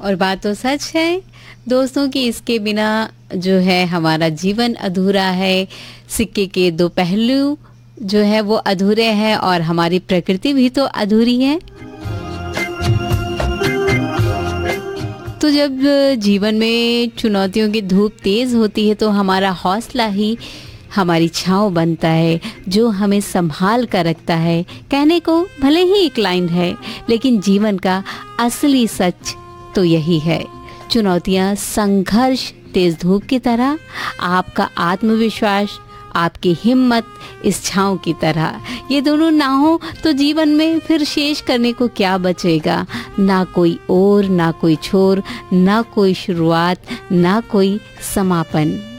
और बात तो सच है दोस्तों कि इसके बिना जो है हमारा जीवन अधूरा है। सिक्के के दो पहलू जो है वो अधूरे हैं और हमारी प्रकृति भी तो अधूरी है। तो जब जीवन में चुनौतियों की धूप तेज होती है तो हमारा हौसला ही हमारी छांव बनता है, जो हमें संभाल कर रखता है। कहने को भले ही एक लाइन है, लेकिन जीवन का असली सच तो यही है। चुनौतियां संघर्ष तेज धूप की तरह, आपका आत्मविश्वास, आपकी हिम्मत इस छांव की तरह। ये दोनों ना हो तो जीवन में फिर शेष करने को क्या बचेगा? ना कोई ओर, ना कोई छोर, ना कोई शुरुआत, ना कोई समापन।